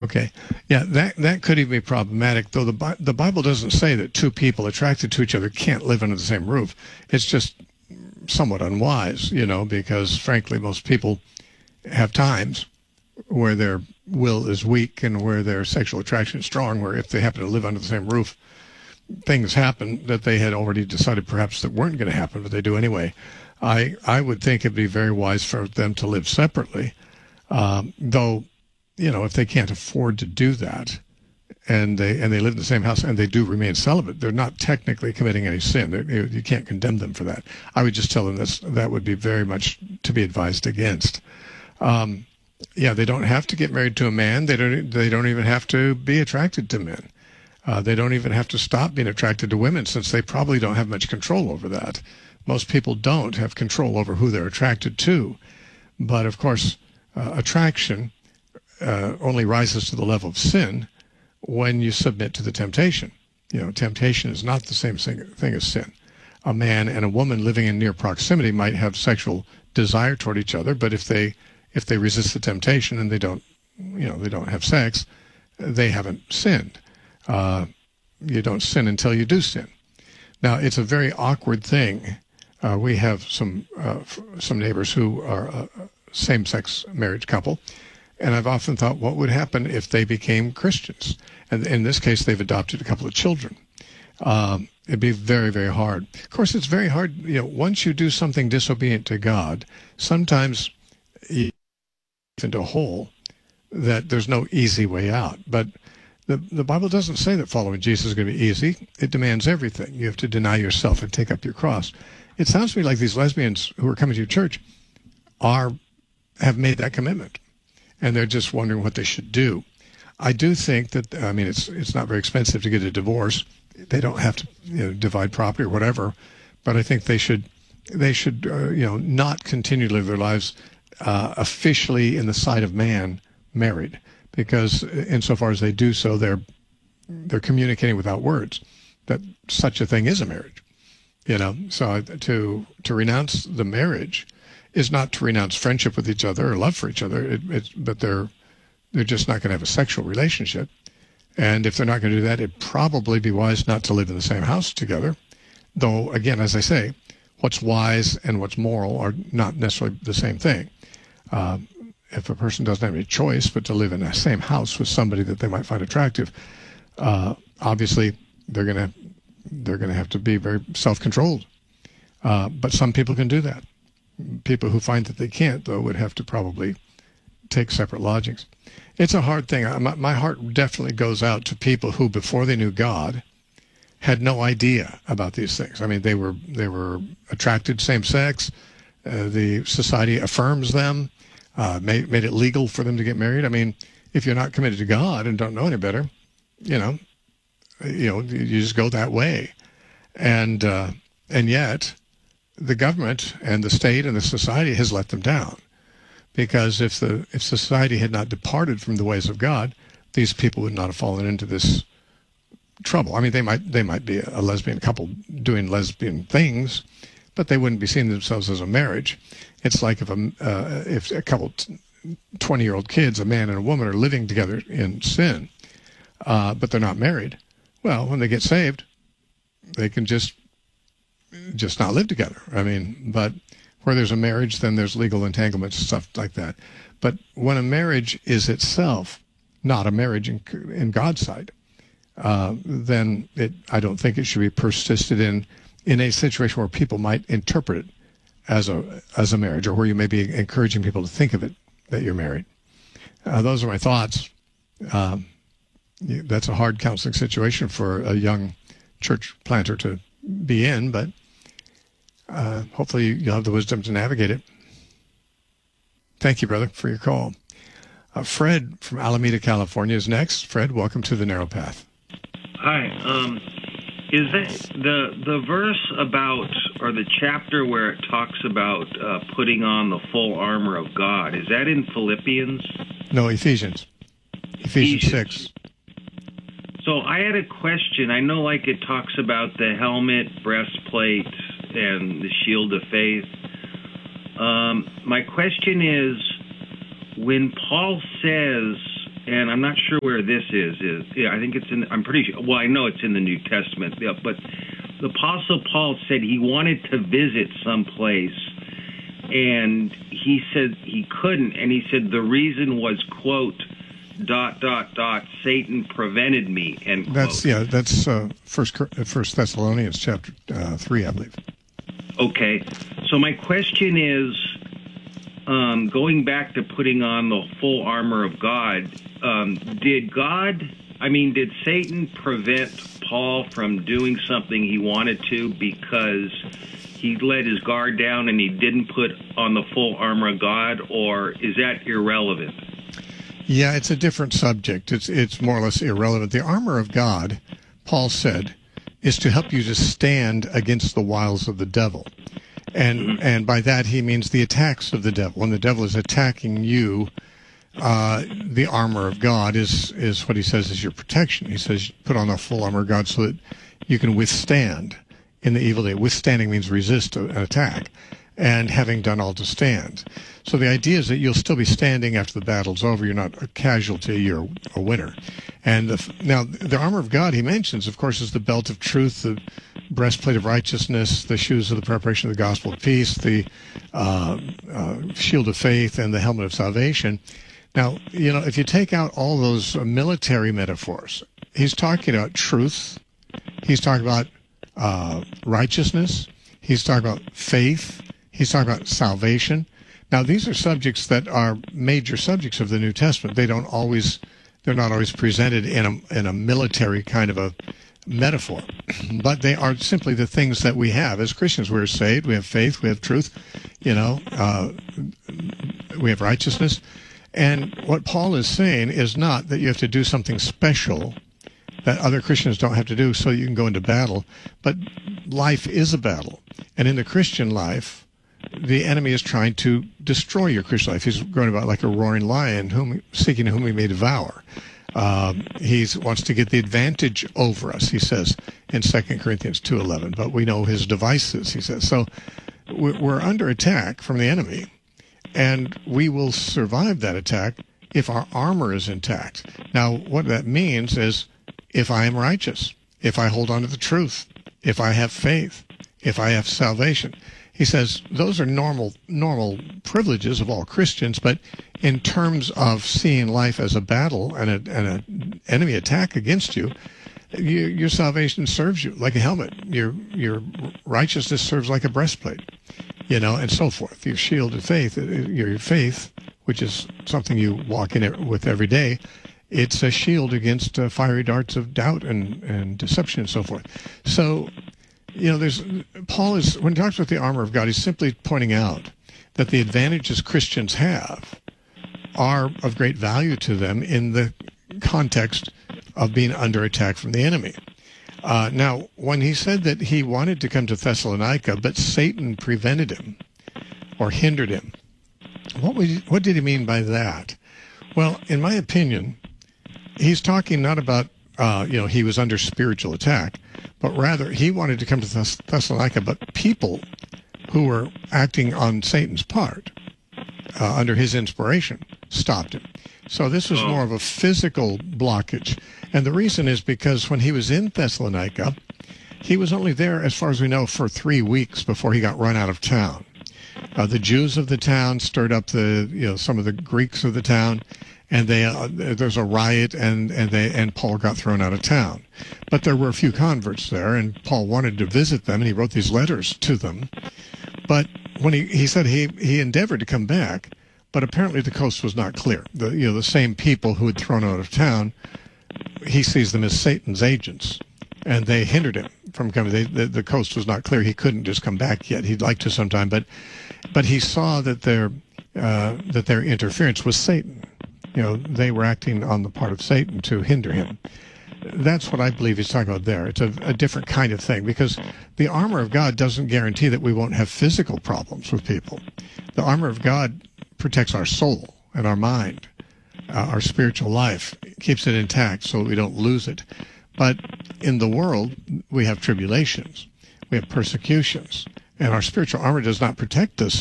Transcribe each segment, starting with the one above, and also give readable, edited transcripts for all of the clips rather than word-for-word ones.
Okay. Yeah, that could even be problematic, though the Bible doesn't say that two people attracted to each other can't live under the same roof. It's just somewhat unwise, because frankly, most people have times where their will is weak and where their sexual attraction is strong, where if they happen to live under the same roof, things happen that they had already decided perhaps that weren't going to happen, but they do anyway. I would think it'd be very wise for them to live separately, though, if they can't afford to do that, and they live in the same house and they do remain celibate, they're not technically committing any sin. You can't condemn them for that. I would just tell them that would be very much to be advised against. They don't have to get married to a man. They don't even have to be attracted to men. They don't even have to stop being attracted to women, since they probably don't have much control over that. Most people don't have control over who they're attracted to. But of course, attraction only rises to the level of sin when you submit to the temptation. Temptation is not the same thing as sin. A man and a woman living in near proximity might have sexual desire toward each other, but if they resist the temptation and they don't have sex, they haven't sinned. You don't sin until you do sin. Now, it's a very awkward thing. We have some neighbors who are a same-sex marriage couple, and I've often thought, what would happen if they became Christians? And in this case, they've adopted a couple of children. It'd be very, very hard. Of course, it's very hard. Once you do something disobedient to God, sometimes you get into a hole that there's no easy way out. But the Bible doesn't say that following Jesus is going to be easy. It demands everything. You have to deny yourself and take up your cross. It sounds to me like these lesbians who are coming to your church have made that commitment, and they're just wondering what they should do. I do think that, it's not very expensive to get a divorce. They don't have to divide property or whatever, but I think they should not continue to live their lives officially in the sight of man married, because insofar as they do so, they're communicating without words that such a thing is a marriage. So to renounce the marriage is not to renounce friendship with each other or love for each other, but they're just not going to have a sexual relationship. And if they're not going to do that, it'd probably be wise not to live in the same house together. Though, again, as I say, what's wise and what's moral are not necessarily the same thing. If a person doesn't have any choice but to live in the same house with somebody that they might find attractive, obviously they're going to have to be very self-controlled. But some people can do that. People who find that they can't, though, would have to probably take separate lodgings. It's a hard thing. My heart definitely goes out to people who, before they knew God, had no idea about these things. I mean, they were attracted same sex. The society affirms them, made it legal for them to get married. I mean, if you're not committed to God and don't know any better, you just go that way. And yet the government and the state and the society has let them down, because if society had not departed from the ways of God, these people would not have fallen into this trouble. I mean, they might be a lesbian couple doing lesbian things, but they wouldn't be seeing themselves as a marriage. It's like if a couple 20-year-old kids, a man and a woman, are living together in sin, but they're not married. Well, when they get saved, they can just not live together. I mean, but where there's a marriage, then there's legal entanglements and stuff like that. But when a marriage is itself not a marriage in God's sight, then I don't think it should be persisted in a situation where people might interpret it as a marriage, or where you may be encouraging people to think of it that you're married. Those are my thoughts. That's a hard counseling situation for a young church planter to be in, but hopefully you'll have the wisdom to navigate it. Thank you, brother, for your call. Fred from Alameda, California is next. Fred, welcome to the Narrow Path. Hi. Is that the verse about, or the chapter where it talks about putting on the full armor of God, is that in Philippians? No, Ephesians 6. So I had a question. I know, like, it talks about the helmet, breastplate, and the shield of faith. My question is, when Paul says and I'm not sure where this is. Yeah, I think it's in. I'm pretty sure. Well, I know it's in the New Testament. Yeah, but the Apostle Paul said he wanted to visit some place, and he said he couldn't, and he said the reason was, quote, ... Satan prevented me, end quote. That's First Thessalonians chapter 3, I believe. Okay, so my question is, going back to putting on the full armor of God, did Satan prevent Paul from doing something he wanted to because he let his guard down and he didn't put on the full armor of God, or is that irrelevant? Yeah, it's a different subject. It's more or less irrelevant. The armor of God, Paul said, is to help you to stand against the wiles of the devil. And by that he means the attacks of the devil. When the devil is attacking you, the armor of God is what he says is your protection. He says put on the full armor of God so that you can withstand in the evil day. Withstanding means resist an attack, and having done all to stand. So the idea is that you'll still be standing after the battle's over. You're not a casualty, you're a winner. And now the armor of God he mentions, of course, is the belt of truth, the breastplate of righteousness, the shoes of the preparation of the gospel of peace, the shield of faith, and the helmet of salvation. Now, if you take out all those military metaphors, he's talking about truth, he's talking about righteousness, he's talking about faith, he's talking about salvation. Now, these are subjects that are major subjects of the New Testament. They're not always presented in a military kind of a metaphor, but they are simply the things that we have as Christians. We're saved, we have faith, we have truth, we have righteousness. And what Paul is saying is not that you have to do something special that other Christians don't have to do so you can go into battle, but life is a battle. And in the Christian life, the enemy is trying to destroy your Christian life. He's going about like a roaring lion, seeking whom he may devour. He wants to get the advantage over us, he says in 2 Corinthians 2:11. But we know his devices, he says. So we're under attack from the enemy, and we will survive that attack if our armor is intact. Now, what that means is if I am righteous, if I hold on to the truth, if I have faith, if I have salvation. He says those are normal privileges of all Christians, but in terms of seeing life as a battle and an enemy attack against you, your salvation serves you like a helmet. Your righteousness serves like a breastplate, and so forth. Your shield of faith, your faith, which is something you walk in with every day, it's a shield against fiery darts of doubt and deception and so forth. So, Paul is, when he talks about the armor of God, he's simply pointing out that the advantages Christians have are of great value to them in the context of being under attack from the enemy. Now, when he said that he wanted to come to Thessalonica, but Satan prevented him or hindered him, what did he mean by that? Well, in my opinion, he's talking not about, he was under spiritual attack, but rather he wanted to come to Thessalonica, but people who were acting on Satan's part, under his inspiration, stopped him. So this was more of a physical blockage. And the reason is because when he was in Thessalonica, he was only there, as far as we know, for 3 weeks before he got run out of town. The Jews of the town stirred up some of the Greeks of the town, and there's a riot, and Paul got thrown out of town. But there were a few converts there, and Paul wanted to visit them, and he wrote these letters to them. But when he said he endeavored to come back, but apparently the coast was not clear. The same people who had thrown out of town, he sees them as Satan's agents, and they hindered him from coming. The coast was not clear. He couldn't just come back yet. He'd like to sometime, but he saw that their interference was Satan. They were acting on the part of Satan to hinder him. That's what I believe he's talking about there. It's a different kind of thing, because the armor of God doesn't guarantee that we won't have physical problems with people. The armor of God protects our soul and our mind, our spiritual life, keeps it intact so that we don't lose it. But in the world, we have tribulations, we have persecutions, and our spiritual armor does not protect us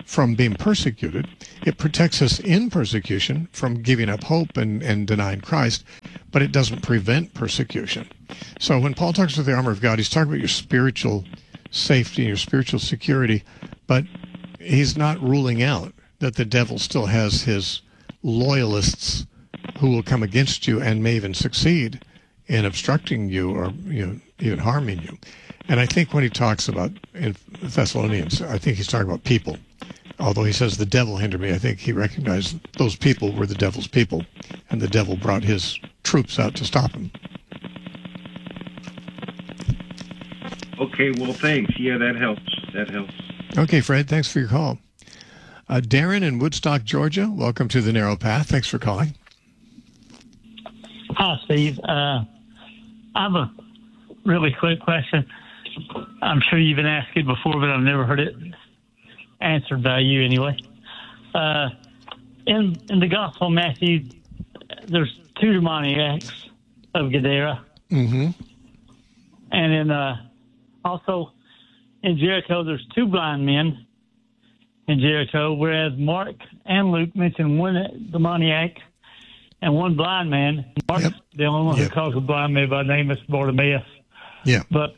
from being persecuted. It protects us in persecution from giving up hope and denying Christ, but it doesn't prevent persecution. So when Paul talks about the armor of God, he's talking about your spiritual safety and your spiritual security, but he's not ruling out that the devil still has his loyalists who will come against you and may even succeed in obstructing you or even harming you. And I think when he talks about in Thessalonians, I think he's talking about people. Although he says the devil hindered me, I think he recognized those people were the devil's people, and the devil brought his troops out to stop him. Okay, well, thanks. Yeah, that helps. Okay, Fred, thanks for your call. Darren in Woodstock, Georgia, welcome to The Narrow Path. Thanks for calling. Hi, Steve. I have a really quick question. I'm sure you've been asked it before, but I've never heard it answered by you anyway. In the Gospel of Matthew, there's two demoniacs of Gadara. Mm-hmm. And also in Jericho, there's two blind men in Jericho, whereas Mark and Luke mention one demoniac and one blind man. Mark's the only one who calls a blind man by name is Bartimaeus. Yeah. But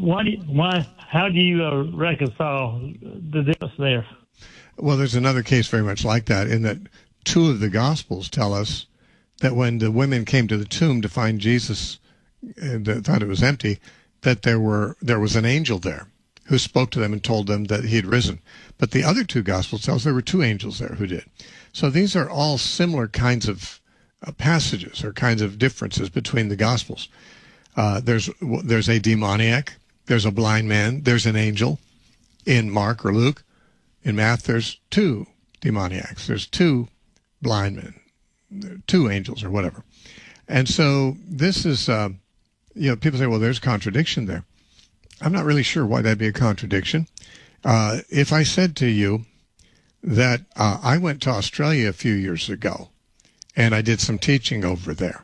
how do you reconcile the difference there? Well, there's another case very much like that, in that two of the Gospels tell us that when the women came to the tomb to find Jesus, that thought it was empty, that there was an angel there who spoke to them and told them that he had risen. But the other two Gospels tell us there were two angels there who did. So these are all similar kinds of passages or kinds of differences between the Gospels. There's a demoniac, there's a blind man, there's an angel in Mark or Luke. In Matthew, there's two demoniacs, there's two blind men, two angels or whatever. And so this is, people say, well, there's contradiction there. I'm not really sure why that'd be a contradiction. If I said to you that I went to Australia a few years ago and I did some teaching over there,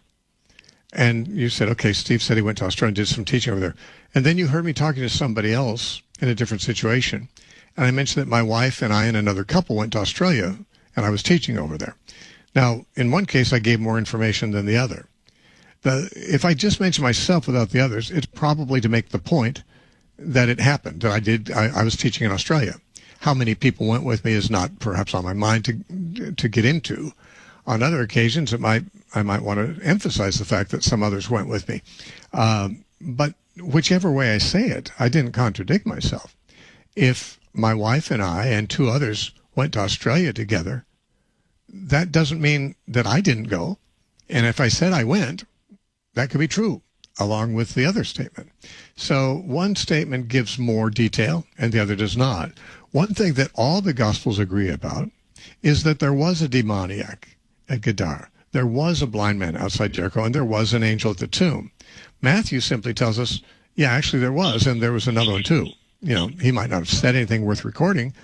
and you said, okay, Steve said he went to Australia and did some teaching over there, and then you heard me talking to somebody else in a different situation, and I mentioned that my wife and I and another couple went to Australia and I was teaching over there. Now, in one case, I gave more information than the other. If I just mention myself without the others, it's probably to make the point that it happened, that I was teaching in Australia. How many people went with me is not perhaps on my mind to get into. On other occasions, I might want to emphasize the fact that some others went with me. But whichever way I say it, I didn't contradict myself. If my wife and I and two others went to Australia together, that doesn't mean that I didn't go. And if I said I went, that could be true, along with the other statement. So one statement gives more detail and the other does not. One thing that all the Gospels agree about is that there was a demoniac at Gadara. There was a blind man outside Jericho, and there was an angel at the tomb. Matthew simply tells us, yeah, actually there was, and there was another one too. He might not have said anything worth recording.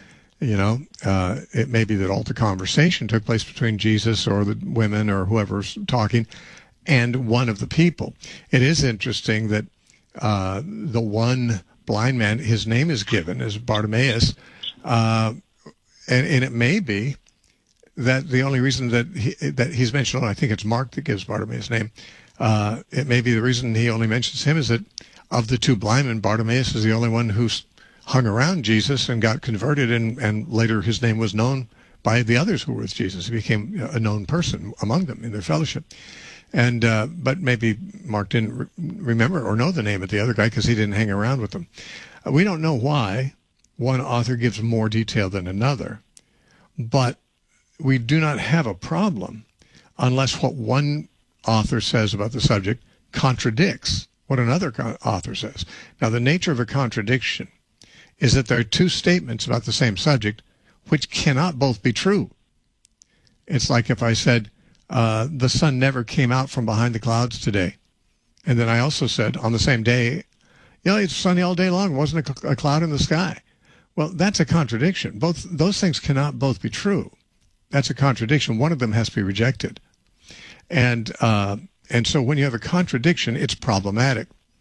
It may be that all the conversation took place between Jesus or the women or whoever's talking and one of the people. It is interesting that the one blind man, his name is given as Bartimaeus, and it may be that the only reason that he's mentioned, I think it's Mark that gives Bartimaeus' name, it may be the reason he only mentions him is that of the two blind men, Bartimaeus is the only one who's hung around Jesus and got converted, and later his name was known by the others who were with Jesus. He became a known person among them in their fellowship. And but maybe Mark didn't remember or know the name of the other guy because he didn't hang around with them. We don't know why one author gives more detail than another, but we do not have a problem unless what one author says about the subject contradicts what another author says. Now, the nature of a contradiction is that there are two statements about the same subject which cannot both be true. It's like if I said, the sun never came out from behind the clouds today. And then I also said on the same day, it's sunny all day long. Wasn't a cloud in the sky. Well, that's a contradiction. Both those things cannot both be true. That's a contradiction. One of them has to be rejected. And so when you have a contradiction, it's problematic.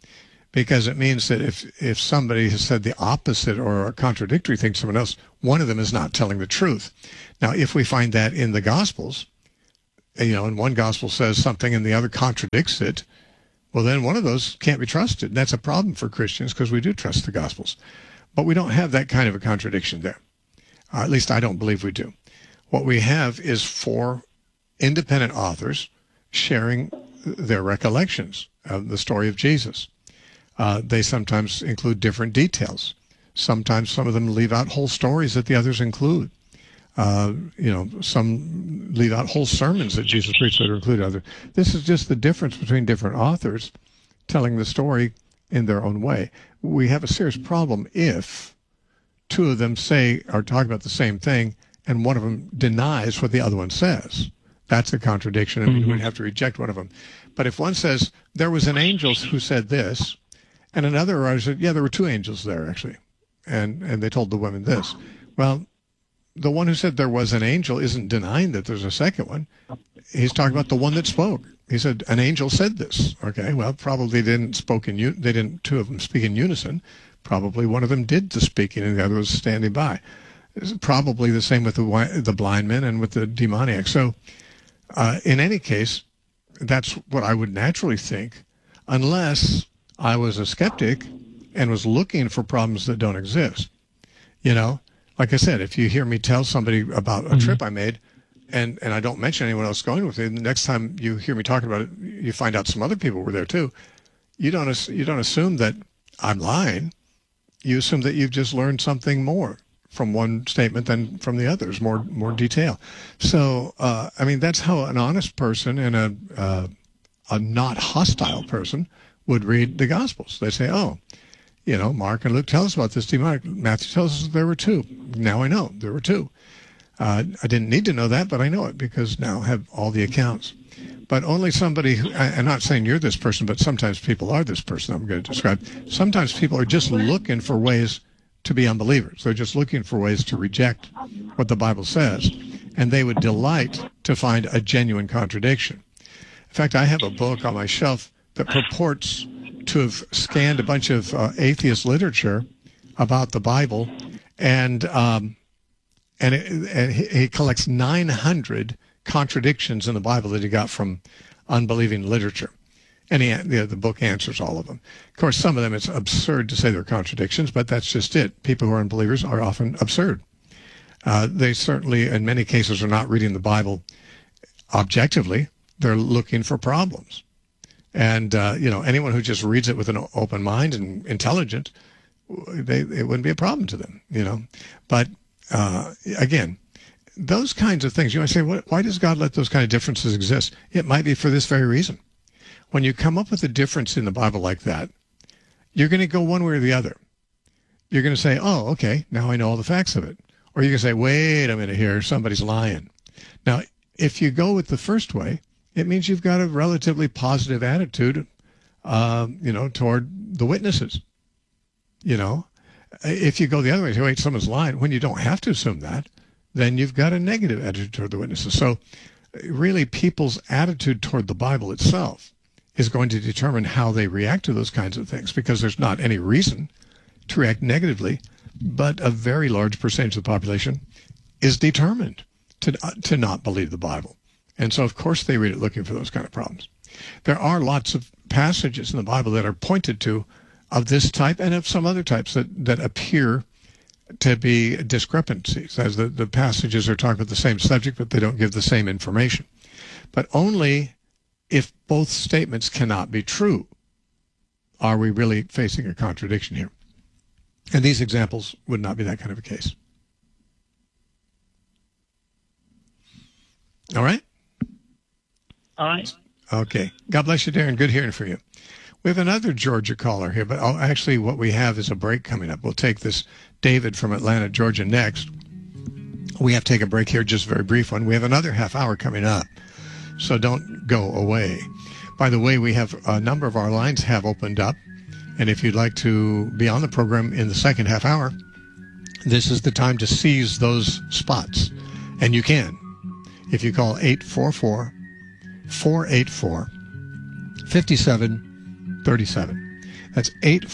because it means that if somebody has said the opposite or a contradictory thing to someone else, one of them is not telling the truth. Now, if we find that in the Gospels, and one Gospel says something and the other contradicts it, well, then one of those can't be trusted. And that's a problem for Christians because we do trust the Gospels. But we don't have that kind of a contradiction there. At least I don't believe we do. What we have is 4 independent authors sharing their recollections of the story of Jesus. They sometimes include different details. Sometimes some of them leave out whole stories that the others include. Some leave out whole sermons that Jesus preached that are included. Others. This is just the difference between different authors telling the story in their own way. We have a serious problem if 2 of them are talking about the same thing and one of them denies what the other one says. That's a contradiction, and we'd have to reject one of them. But if one says, there was an angel who said this, and another writer said, yeah, there were 2 angels there, actually, and they told the women this. Well, the one who said there was an angel isn't denying that there's a second one. He's talking about the one that spoke. He said, an angel said this. Okay, well, probably they didn't 2 of them speak in unison. Probably one of them did the speaking and the other was standing by. It's probably the same with the blind men and with the demoniac. So in any case, that's what I would naturally think, unless I was a skeptic and was looking for problems that don't exist. Like I said, if you hear me tell somebody about a trip I made and I don't mention anyone else going with me, the next time you hear me talking about it, you find out some other people were there too. You don't assume that I'm lying. You assume that you've just learned something more from one statement than from the others, more detail. So, that's how an honest person and a not hostile person would read the Gospels. They say, Mark and Luke tell us about this demonic. Matthew tells us there were 2. Now I know there were 2. I didn't need to know that, but I know it because now I have all the accounts. But only somebody who, I'm not saying you're this person, but sometimes people are this person I'm going to describe. Sometimes people are just looking for ways to be unbelievers. They're just looking for ways to reject what the Bible says, and they would delight to find a genuine contradiction. In fact, I have a book on my shelf that purports to have scanned a bunch of atheist literature about the Bible, and he collects 900 contradictions in the Bible that he got from unbelieving literature. And the book answers all of them. Of course, some of them it's absurd to say they're contradictions, but that's just it. People who are unbelievers are often absurd. They certainly, in many cases, are not reading the Bible objectively. They're looking for problems. And, anyone who just reads it with an open mind and intelligent, it wouldn't be a problem to them, But, again, those kinds of things, you might say, why does God let those kind of differences exist? It might be for this very reason. When you come up with a difference in the Bible like that, you're going to go one way or the other. You're going to say, oh, okay, now I know all the facts of it. Or you can say, wait a minute here, somebody's lying. Now, if you go with the first way, it means you've got a relatively positive attitude, toward the witnesses. If you go the other way, say, wait, someone's lying, when you don't have to assume that, then you've got a negative attitude toward the witnesses. So really people's attitude toward the Bible itself is going to determine how they react to those kinds of things, because there's not any reason to react negatively, but a very large percentage of the population is determined to not believe the Bible. And so, of course, they read it looking for those kind of problems. There are lots of passages in the Bible that are pointed to of this type and of some other types that appear to be discrepancies, as the passages are talking about the same subject, but they don't give the same information. But only if both statements cannot be true are we really facing a contradiction here. And these examples would not be that kind of a case. All right? All right. Okay. God bless you, Darren. Good hearing from you. We have another Georgia caller here, but actually what we have is a break coming up. We'll take this David from Atlanta, Georgia next. We have to take a break here, just a very brief one. We have another half hour coming up, so don't go away. By the way, we have a number of our lines have opened up, and if you'd like to be on the program in the second half hour, this is the time to seize those spots, and you can. If you call 844-484-5737. That's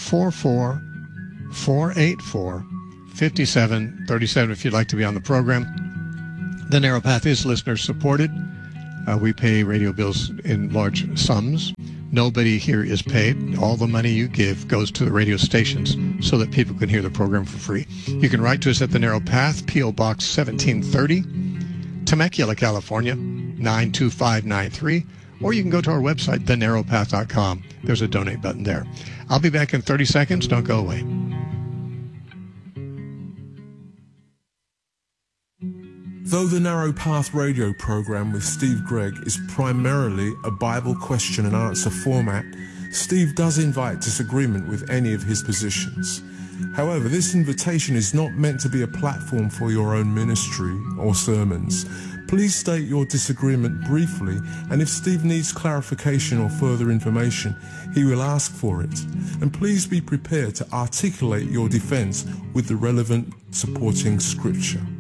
844-484-5737 if you'd like to be on the program. The Narrow Path is listener supported. We pay radio bills in large sums. Nobody here is paid. All the money you give goes to the radio stations so that people can hear the program for free. You can write to us at The Narrow Path, P.O. Box 1730, Temecula, California, 92593. Or you can go to our website, thenarrowpath.com. There's a donate button there. I'll be back in 30 seconds. Don't go away. Though the Narrow Path radio program with Steve Gregg is primarily a Bible question and answer format, Steve does invite disagreement with any of his positions. However, this invitation is not meant to be a platform for your own ministry or sermons. Please state your disagreement briefly, and if Steve needs clarification or further information, he will ask for it. And please be prepared to articulate your defense with the relevant supporting scripture.